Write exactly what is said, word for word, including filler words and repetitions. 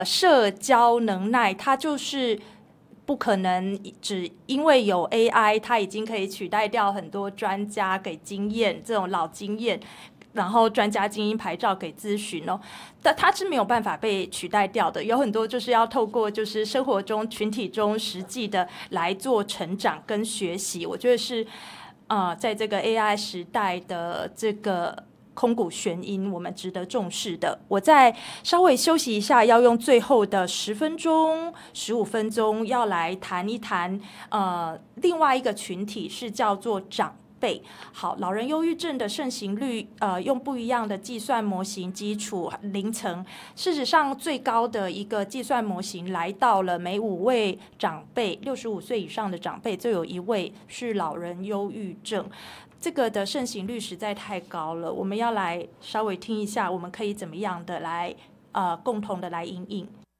社交能耐，它就是不可能只因为有 A I， 它已经可以取代掉很多专家给经验这种老经验，然后专家精英牌照给咨询哦，但它是没有办法被取代掉的。有很多就是要透过就是生活中群体中实际的来做成长跟学习，我觉得是呃在这个 A I 时代的这个空谷玄音，我们值得重视的。我再稍微休息一下，要用最后的十分钟、十五分钟，要来谈一谈呃另外一个群体，是叫做长辈。好，老人忧郁症的盛行率，呃，用不一样的计算模型基础零层，事实上最高的一个计算模型来到了每五位长辈，六十五岁以上的长辈就有一位是老人忧郁症。这个的盛行率实在太高了，我们要来稍微听一下，我们可以怎么样的来呃共同的来因应。